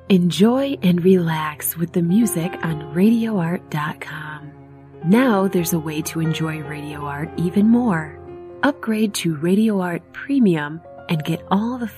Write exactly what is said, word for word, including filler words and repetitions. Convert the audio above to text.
Enjoy and relax with the music on radio art dot com. Now there's a way to enjoy Radio Art even more. Upgrade to Radio Art Premium and get all the